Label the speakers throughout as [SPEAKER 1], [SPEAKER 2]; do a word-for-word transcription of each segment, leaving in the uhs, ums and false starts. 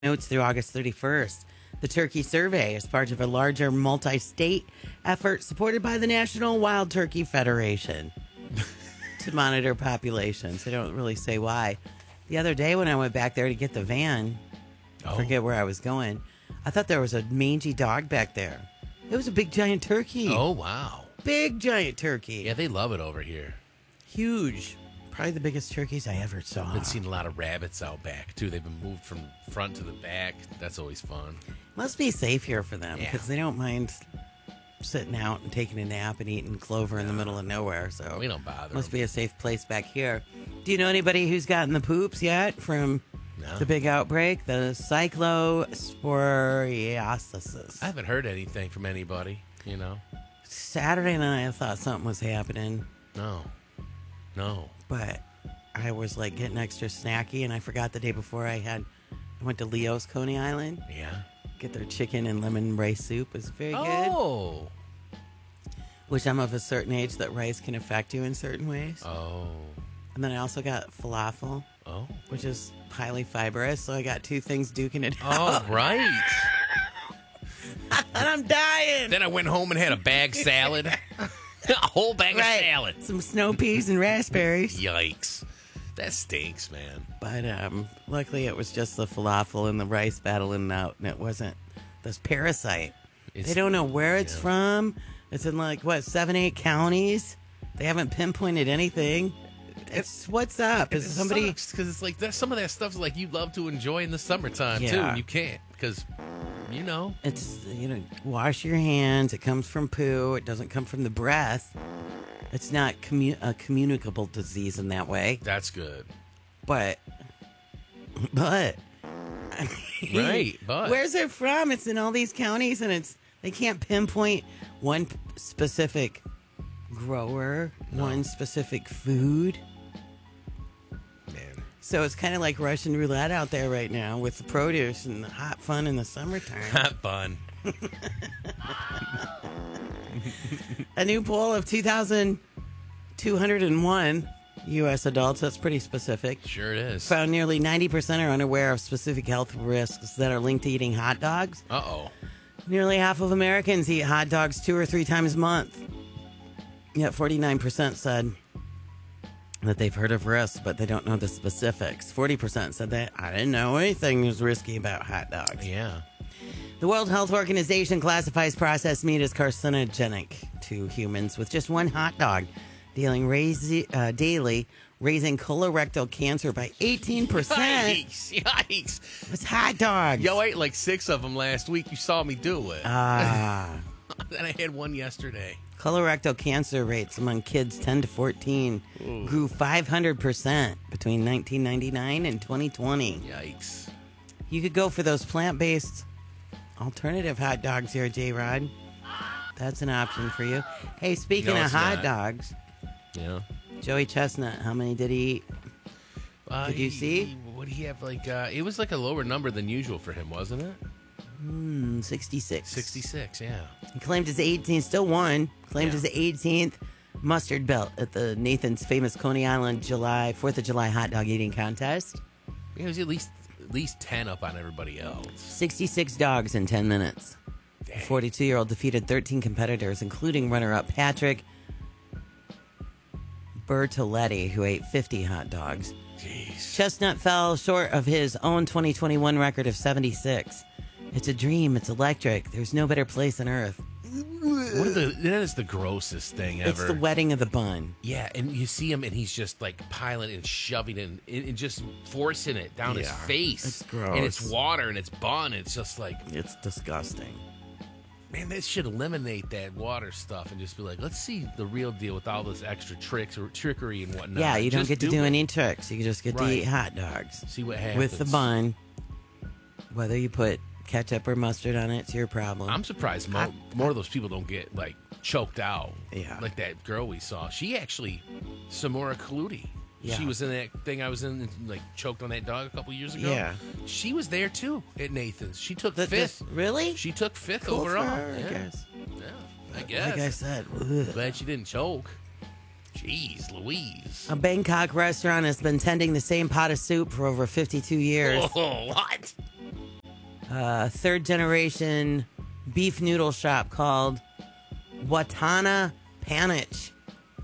[SPEAKER 1] notes through August thirty-first. The turkey survey is part of a larger multi-state effort supported by the National Wild Turkey Federation to monitor populations. They don't really say why. The other day when I went back there to get the van, I
[SPEAKER 2] Oh.
[SPEAKER 1] forget where I was going, I thought there was a mangy dog back there. It was a big giant turkey.
[SPEAKER 2] Oh, wow.
[SPEAKER 1] Big giant turkey.
[SPEAKER 2] Yeah, they love it over here.
[SPEAKER 1] Huge. Probably the biggest turkeys I ever saw.
[SPEAKER 2] I've been seeing a lot of rabbits out back, too. They've been moved from front to the back. That's always fun.
[SPEAKER 1] Must be safe here for them
[SPEAKER 2] Yeah.
[SPEAKER 1] because they don't mind sitting out and taking a nap and eating clover in the middle of nowhere. So
[SPEAKER 2] We don't bother
[SPEAKER 1] Must
[SPEAKER 2] them.
[SPEAKER 1] be a safe place back here. Do you know anybody who's gotten the poops yet from
[SPEAKER 2] No.
[SPEAKER 1] the big outbreak? The cyclosporiasis.
[SPEAKER 2] I haven't heard anything from anybody, you know?
[SPEAKER 1] Saturday night, I thought something was happening,
[SPEAKER 2] No. No.
[SPEAKER 1] but I was like getting extra snacky, and I forgot the day before I had. I went to Leo's Coney Island.
[SPEAKER 2] Yeah.
[SPEAKER 1] Get their chicken and lemon rice soup. It's very good.
[SPEAKER 2] Oh.
[SPEAKER 1] Which I'm of a certain age that rice can affect you in certain ways.
[SPEAKER 2] Oh.
[SPEAKER 1] And then I also got falafel,
[SPEAKER 2] Oh.
[SPEAKER 1] which is highly fibrous. So I got two things duking it
[SPEAKER 2] Oh,
[SPEAKER 1] out.
[SPEAKER 2] right.
[SPEAKER 1] And I'm dying.
[SPEAKER 2] Then I went home and had a bag salad. A whole bag
[SPEAKER 1] Right.
[SPEAKER 2] of salad.
[SPEAKER 1] Some snow peas and raspberries.
[SPEAKER 2] Yikes. That stinks, man.
[SPEAKER 1] But um, luckily it was just the falafel and the rice battling out. And it wasn't this parasite.
[SPEAKER 2] It's-
[SPEAKER 1] They don't know where it's
[SPEAKER 2] yeah.
[SPEAKER 1] from. It's in like, what, seven, eight counties? They haven't pinpointed anything. It's what's up? Is somebody...
[SPEAKER 2] Because it's like that, some of that stuff's like you love to enjoy in the summertime, too,
[SPEAKER 1] Yeah.
[SPEAKER 2] and you can't. Because, you know.
[SPEAKER 1] It's, you know, wash your hands. It comes from poo. It doesn't come from the breath. It's not commu- a communicable disease in that way.
[SPEAKER 2] That's good.
[SPEAKER 1] But, but,
[SPEAKER 2] Right, but.
[SPEAKER 1] where's it from? It's in all these counties, and it's they can't pinpoint one p- specific grower, one specific food.
[SPEAKER 2] Man.
[SPEAKER 1] So it's kind of like Russian roulette out there right now with the produce and the hot fun in the summertime.
[SPEAKER 2] Not fun.
[SPEAKER 1] A new poll of two thousand two hundred one U S adults, that's pretty specific,
[SPEAKER 2] Sure it is.
[SPEAKER 1] found nearly ninety percent are unaware of specific health risks that are linked to eating hot dogs.
[SPEAKER 2] Uh-oh.
[SPEAKER 1] Nearly half of Americans eat hot dogs two or three times a month. Yet forty-nine percent said that they've heard of risks, but they don't know the specifics. forty percent said that I didn't know anything was risky about hot dogs.
[SPEAKER 2] Yeah.
[SPEAKER 1] The World Health Organization classifies processed meat as carcinogenic to humans, with just one hot dog dealing raise, uh, daily raising colorectal cancer by eighteen percent.
[SPEAKER 2] Yikes. Yikes.
[SPEAKER 1] It's hot dogs.
[SPEAKER 2] Yo, I ate like six of them last week. You saw me do it.
[SPEAKER 1] Ah.
[SPEAKER 2] And I had one yesterday.
[SPEAKER 1] Colorectal cancer rates among kids ten to fourteen grew five hundred percent between nineteen ninety-nine and twenty twenty.
[SPEAKER 2] Yikes.
[SPEAKER 1] You could go for those plant-based alternative hot dogs here, J-Rod. That's an option for you. Hey, speaking
[SPEAKER 2] No,
[SPEAKER 1] of
[SPEAKER 2] it's
[SPEAKER 1] hot
[SPEAKER 2] not.
[SPEAKER 1] dogs,
[SPEAKER 2] Yeah.
[SPEAKER 1] Joey Chestnut, how many did he eat?
[SPEAKER 2] Uh,
[SPEAKER 1] Did you
[SPEAKER 2] he-
[SPEAKER 1] see?
[SPEAKER 2] he- What do he have? Like, uh, it was like a lower number than usual for him, wasn't it?
[SPEAKER 1] Hmm, sixty-six.
[SPEAKER 2] sixty-six, yeah.
[SPEAKER 1] He claimed his eighteenth, still won, claimed
[SPEAKER 2] Yeah.
[SPEAKER 1] his eighteenth mustard belt at the Nathan's famous Coney Island July fourth of July hot dog eating contest.
[SPEAKER 2] He was at least at least ten up on everybody else.
[SPEAKER 1] sixty-six dogs in ten minutes. The forty-two-year-old defeated thirteen competitors, including runner-up Patrick Bertoletti, who ate fifty hot dogs.
[SPEAKER 2] Jeez.
[SPEAKER 1] Chestnut fell short of his own twenty twenty-one record of seventy-six. It's a dream. It's electric. There's no better place on earth.
[SPEAKER 2] One of the that is the grossest thing ever.
[SPEAKER 1] It's the wedding of the bun.
[SPEAKER 2] Yeah, and you see him, and he's just like piling and shoving it and, and just forcing it down his
[SPEAKER 1] Yeah,
[SPEAKER 2] face.
[SPEAKER 1] it's gross.
[SPEAKER 2] And it's water and it's bun. It's just like,
[SPEAKER 1] It's disgusting.
[SPEAKER 2] man, they should eliminate that water stuff and just be like, let's see the real deal with all this extra tricks or trickery and whatnot.
[SPEAKER 1] Yeah, you don't
[SPEAKER 2] Just
[SPEAKER 1] get to
[SPEAKER 2] do
[SPEAKER 1] do
[SPEAKER 2] it.
[SPEAKER 1] any tricks. You just get to
[SPEAKER 2] Right.
[SPEAKER 1] eat hot dogs.
[SPEAKER 2] See what happens
[SPEAKER 1] With the bun. Whether you put ketchup or mustard on it, it's your problem.
[SPEAKER 2] I'm surprised mo- more of those people don't get like choked out.
[SPEAKER 1] Yeah.
[SPEAKER 2] Like that girl we saw. She actually, Samora Kaludi.
[SPEAKER 1] Yeah.
[SPEAKER 2] She was in that thing I was in, like choked on that dog a couple years ago.
[SPEAKER 1] Yeah.
[SPEAKER 2] She was there too at Nathan's. She took
[SPEAKER 1] That-
[SPEAKER 2] fifth.
[SPEAKER 1] that- really?
[SPEAKER 2] She took fifth
[SPEAKER 1] Cool for
[SPEAKER 2] overall.
[SPEAKER 1] her, I
[SPEAKER 2] yeah.
[SPEAKER 1] guess.
[SPEAKER 2] Yeah, I guess.
[SPEAKER 1] Like I said, ugh.
[SPEAKER 2] Glad she didn't choke. Jeez Louise.
[SPEAKER 1] A Bangkok restaurant has been tending the same pot of soup for over fifty-two years.
[SPEAKER 2] Oh, what?
[SPEAKER 1] uh, third generation beef noodle shop called Watana Panich.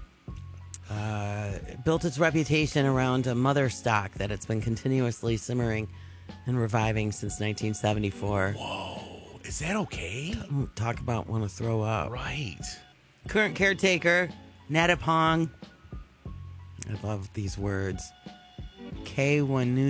[SPEAKER 1] Uh, built its reputation around a mother stock that it's been continuously simmering and reviving since nineteen seventy-four.
[SPEAKER 2] Whoa. Is that okay?
[SPEAKER 1] Talk about want to throw up.
[SPEAKER 2] Right.
[SPEAKER 1] Current caretaker, Natapong. I love these words. K.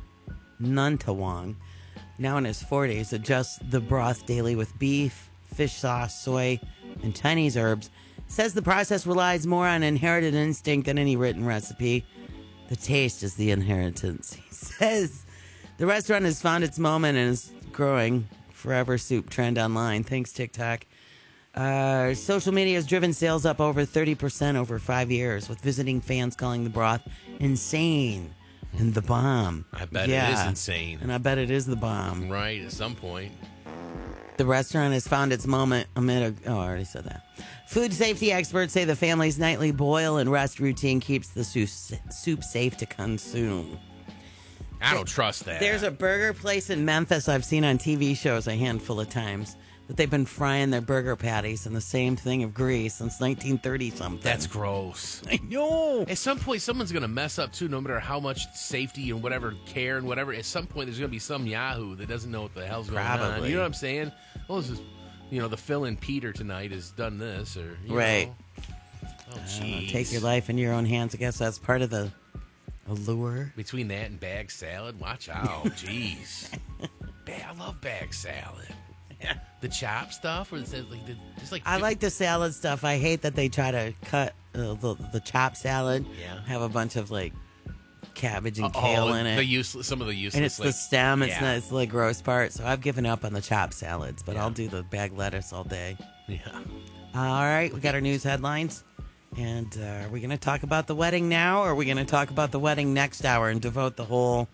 [SPEAKER 1] Nuntawong, now in his forties, adjusts the broth daily with beef, fish sauce, soy, and Chinese herbs. Says the process relies more on inherited instinct than any written recipe. The taste is the inheritance. He says the restaurant has found its moment and is growing. Forever soup trend online. Thanks, TikTok. Uh, social media has driven sales up over thirty percent over five years, with visiting fans calling the broth insane and the bomb.
[SPEAKER 2] I bet
[SPEAKER 1] yeah.
[SPEAKER 2] it is insane.
[SPEAKER 1] And I bet it is the bomb.
[SPEAKER 2] Right, at some point.
[SPEAKER 1] The restaurant has found its moment amid a... Oh, I already said that. Food safety experts say the family's nightly boil and rest routine keeps the soup, soup safe to consume.
[SPEAKER 2] I don't trust that.
[SPEAKER 1] There's a burger place in Memphis I've seen on T V shows a handful of times that they've been frying their burger patties in the same thing of grease since nineteen thirty something.
[SPEAKER 2] That's gross.
[SPEAKER 1] I know.
[SPEAKER 2] At some point, someone's going to mess up, too, no matter how much safety and whatever care and whatever. At some point, there's going to be some yahoo that doesn't know what the hell's going
[SPEAKER 1] Probably.
[SPEAKER 2] on. You know what I'm saying? Well, this is, you know, the fill-in Peter tonight has done this. or you
[SPEAKER 1] Right.
[SPEAKER 2] know. Oh,
[SPEAKER 1] I don't know,
[SPEAKER 2] jeez.
[SPEAKER 1] take your life in your own hands. I guess that's part of the allure.
[SPEAKER 2] Between that and bag salad, watch out. Jeez. Ba- I love bag salad. The chop stuff, or is it like the, just like
[SPEAKER 1] I like the salad stuff. I hate that they try to cut uh, the the chop salad.
[SPEAKER 2] Yeah.
[SPEAKER 1] Have a bunch of like cabbage and
[SPEAKER 2] oh,
[SPEAKER 1] kale in it.
[SPEAKER 2] The useless, some of the useless,
[SPEAKER 1] and it's
[SPEAKER 2] like,
[SPEAKER 1] the stem. It's
[SPEAKER 2] yeah.
[SPEAKER 1] not. It's the gross part. So I've given up on the chop salads, but
[SPEAKER 2] Yeah.
[SPEAKER 1] I'll do the bag lettuce all day.
[SPEAKER 2] Yeah.
[SPEAKER 1] Uh, all right, we got our news headlines, and uh, are we going to talk about the wedding now, or are we going to talk about the wedding next hour and devote the whole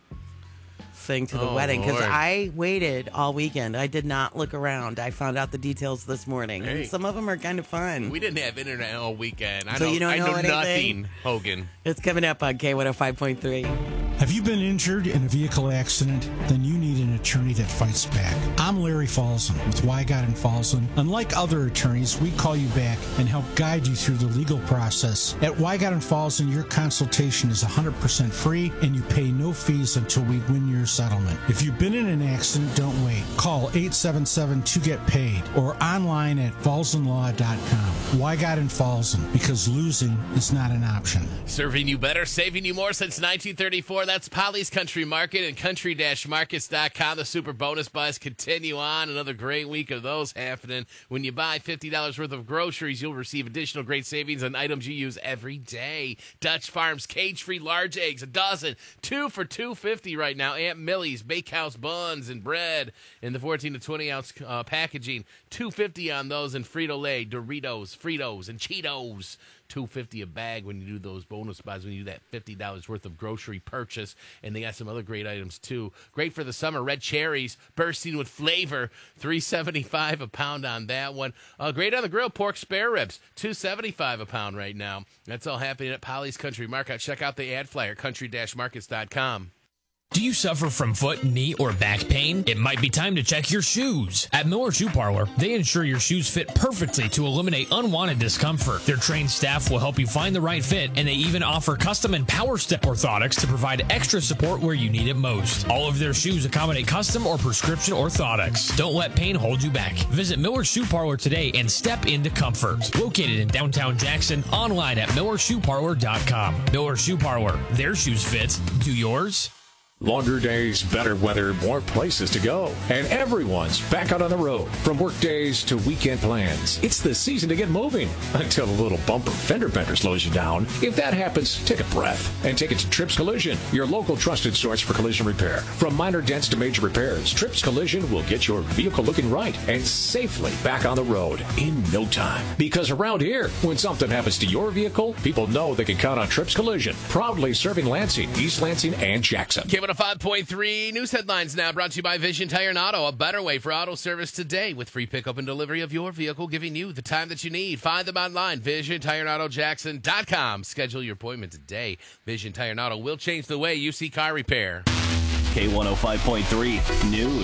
[SPEAKER 1] thing to the
[SPEAKER 2] Oh,
[SPEAKER 1] wedding? Because
[SPEAKER 2] Lord.
[SPEAKER 1] I waited all weekend. I did not look around. I found out the details this morning,
[SPEAKER 2] Hey.
[SPEAKER 1] and some of them are kind of fun.
[SPEAKER 2] We didn't have internet all weekend. I
[SPEAKER 1] So
[SPEAKER 2] don't,
[SPEAKER 1] you don't
[SPEAKER 2] I
[SPEAKER 1] know
[SPEAKER 2] know
[SPEAKER 1] anything?
[SPEAKER 2] nothing, Hogan.
[SPEAKER 1] It's coming up on K one oh five point three.
[SPEAKER 3] Have you been injured in a vehicle accident? Then you need an attorney that fights back. I'm Larry Falzon with Wygott and Falzon. Unlike other attorneys, we call you back and help guide you through the legal process. At Wygott and Falzon, your consultation is one hundred percent free and you pay no fees until we win your settlement. If you've been in an accident, don't wait. Call eight seven seven two get paid or online at falzon law dot com. Wygott and Falzon, because losing is not an option.
[SPEAKER 2] Serving you better, saving you more since nineteen thirty-four. That's Polly's Country Market and country dash markets dot com. The super bonus buys continue on. Another great week of those happening. When you buy fifty dollars worth of groceries, you'll receive additional great savings on items you use every day. Dutch Farms cage-free large eggs, a dozen, two for two dollars and fifty cents right now. Aunt Millie's Bakehouse buns and bread in the fourteen to twenty ounce uh, packaging, two dollars and fifty cents on those, and Frito-Lay, Doritos, Fritos, and Cheetos. two fifty a bag when you do those bonus buys, when you do that fifty dollars worth of grocery purchase. And they got some other great items too. Great for the summer. Red cherries bursting with flavor, three seventy-five a pound on that one. Uh, great on the grill, pork spare ribs, two seventy-five a pound right now. That's all happening at Polly's Country Market. Check out the ad flyer, country dash markets dot com.
[SPEAKER 4] Do you suffer from foot, knee, or back pain? It might be time to check your shoes. At Miller Shoe Parlor, they ensure your shoes fit perfectly to eliminate unwanted discomfort. Their trained staff will help you find the right fit, and they even offer custom and power step orthotics to provide extra support where you need it most. All of their shoes accommodate custom or prescription orthotics. Don't let pain hold you back. Visit Miller Shoe Parlor today and step into comfort. Located in downtown Jackson, online at miller shoe parlor dot com. Miller Shoe Parlor. Their shoes fit. Do yours?
[SPEAKER 5] Longer days, better weather, more places to go. And everyone's back out on the road. From work days to weekend plans. It's the season to get moving. Until a little bumper fender bender slows you down. If that happens, take a breath and take it to Trips Collision, your local trusted source for collision repair. From minor dents to major repairs, Trips Collision will get your vehicle looking right and safely back on the road in no time. Because around here, when something happens to your vehicle, people know they can count on Trips Collision. Proudly serving Lansing, East Lansing, and Jackson.
[SPEAKER 2] K one oh five point three news headlines now brought to you by Vision Tire and Auto, a better way for auto service today with free pickup and delivery of your vehicle, giving you the time that you need. Find them online, vision tire and auto jackson dot com. Schedule your appointment today. Vision Tire and Auto will change the way you see car repair.
[SPEAKER 6] K one oh five point three News.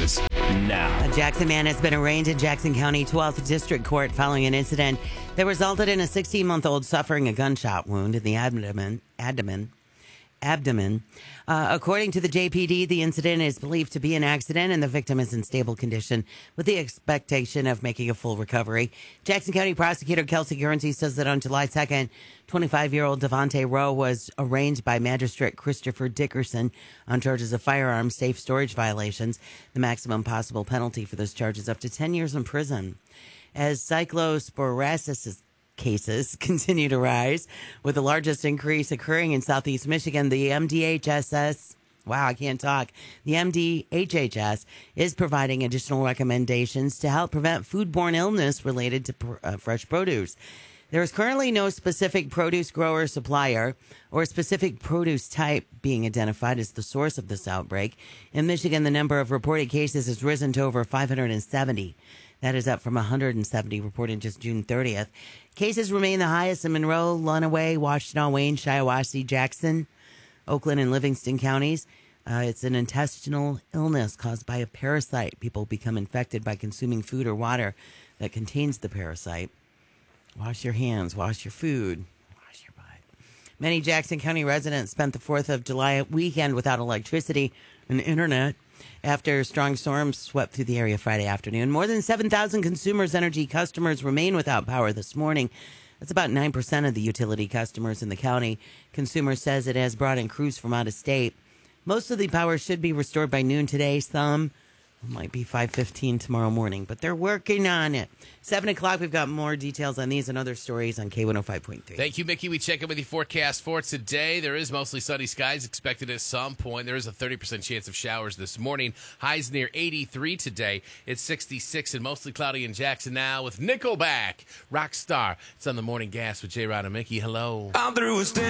[SPEAKER 5] now.
[SPEAKER 1] A Jackson man has been arraigned in Jackson County twelfth District Court following an incident that resulted in a sixteen-month-old suffering a gunshot wound in the abdomen. abdomen. abdomen. Uh, according to the J P D, the incident is believed to be an accident and the victim is in stable condition with the expectation of making a full recovery. Jackson County Prosecutor Kelsey Guernsey says that on July second, twenty-five-year-old Devontae Rowe was arraigned by Magistrate Christopher Dickerson on charges of firearms safe storage violations. The maximum possible penalty for this charge is up to ten years in prison. As cyclosporasis cases continue to rise, with the largest increase occurring in southeast Michigan, the M D H S S, wow, I can't talk. The M D H H S is providing additional recommendations to help prevent foodborne illness related to pr- uh, fresh produce. There is currently no specific produce grower supplier or specific produce type being identified as the source of this outbreak. In Michigan, the number of reported cases has risen to over five hundred seventy. That is up from one hundred seventy reported just June thirtieth. Cases remain the highest in Monroe, Lenawee, Washtenaw, Wayne, Shiawassee, Jackson, Oakland, and Livingston counties. Uh, it's an intestinal illness caused by a parasite. People become infected by consuming food or water that contains the parasite. Wash your hands, wash your food, wash your butt. Many Jackson County residents spent the fourth of July weekend without electricity and internet after strong storms swept through the area Friday afternoon. More than seven thousand Consumers Energy customers remain without power this morning. That's about nine percent of the utility customers in the county. Consumers says it has brought in crews from out of state. Most of the power should be restored by noon today. Some might be five fifteen tomorrow morning, but they're working on it. seven o'clock, we've got more details on these and other stories on K one oh five point three.
[SPEAKER 2] Thank you, Mickey. We check in with your forecast for today. There is mostly sunny skies expected at some point. There is a thirty percent chance of showers this morning. Highs near eighty-three today. It's sixty-six and mostly cloudy in Jackson now with Nickelback, Rockstar. It's on the Morning Gas with J. Rod and Mickey. Hello.
[SPEAKER 6] I'm through with